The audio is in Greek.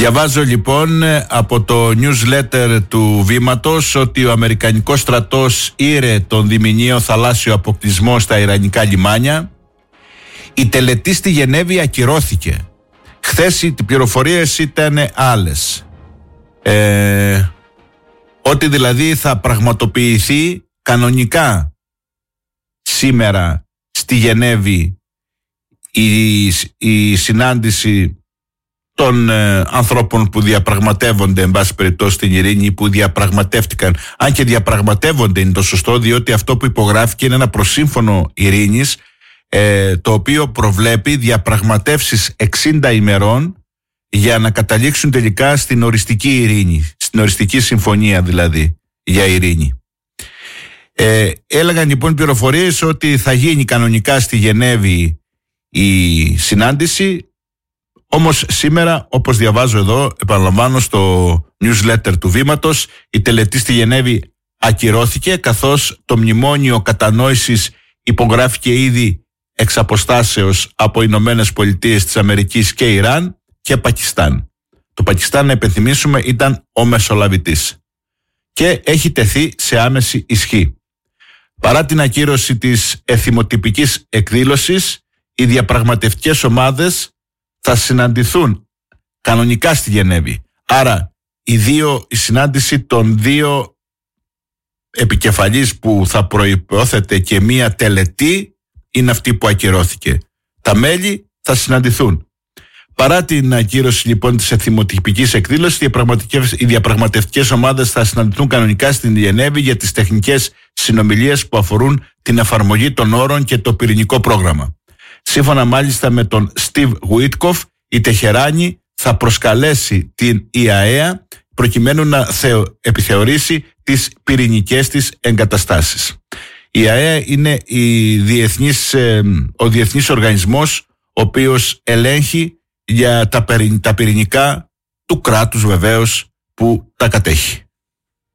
Διαβάζω λοιπόν από το newsletter του Βήματος ότι ο Αμερικανικός στρατός ήρε τον διμηνιαίο θαλάσσιο αποκλεισμό στα Ιρανικά λιμάνια. Η τελετή στη Γενέβη ακυρώθηκε. Χθες οι πληροφορίες ήταν άλλες. Ότι δηλαδή θα πραγματοποιηθεί κανονικά σήμερα στη Γενέβη η συνάντηση των ανθρώπων που διαπραγματεύονται εν πάση περιπτώσει την ειρήνη, που διαπραγματεύτηκαν, αν και διαπραγματεύονται είναι το σωστό, διότι αυτό που υπογράφηκε είναι ένα προσύμφωνο ειρήνης, το οποίο προβλέπει διαπραγματεύσεις 60 ημερών για να καταλήξουν τελικά στην οριστική ειρήνη, στην οριστική συμφωνία δηλαδή για ειρήνη. Έλεγαν λοιπόν πληροφορίες ότι θα γίνει κανονικά στη Γενέβη η συνάντηση. Όμως σήμερα, όπως διαβάζω εδώ, επαναλαμβάνω στο newsletter του Βήματος, η τελετή στη Γενέβη ακυρώθηκε, καθώς το μνημόνιο κατανόησης υπογράφηκε ήδη εξ αποστάσεως από Ηνωμένες Πολιτείες της Αμερικής και Ιράν και Πακιστάν. Το Πακιστάν, να υπενθυμίσουμε, ήταν ο μεσολαβητής και έχει τεθεί σε άμεση ισχύ. Παρά την ακύρωση της εθιμοτυπικής εκδήλωσης, οι διαπραγματευτικές ομάδες θα συναντηθούν κανονικά στη Γενέβη. Άρα η συνάντηση των δύο επικεφαλής που θα προϋπόθεται και μία τελετή είναι αυτή που ακυρώθηκε. Τα μέλη θα συναντηθούν. Παρά την ακύρωση λοιπόν της εθιμοτυπικής εκδήλωσης, οι διαπραγματευτικές ομάδες θα συναντηθούν κανονικά στην Γενέβη για τις τεχνικές συνομιλίες που αφορούν την εφαρμογή των όρων και το πυρηνικό πρόγραμμα. Σύμφωνα μάλιστα με τον Steve Witkoff, η Τεχεράνη θα προσκαλέσει την ΙΑΕΑ προκειμένου να επιθεωρήσει τις πυρηνικές της εγκαταστάσεις. Η ΙΑΕΑ είναι ο διεθνής οργανισμός ο οποίος ελέγχει για τα πυρηνικά του κράτους βεβαίως που τα κατέχει.